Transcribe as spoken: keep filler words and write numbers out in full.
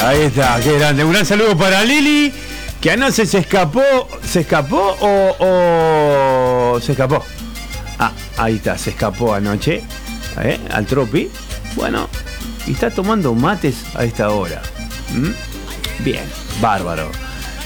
ahí está, qué grande. Un gran saludo para Lili, que anoche se escapó, ¿se escapó o, o se escapó? Ah, ahí está, se escapó anoche, ¿eh? Al Tropi. Bueno, y está tomando mates a esta hora. ¿Mm? Bien, bárbaro.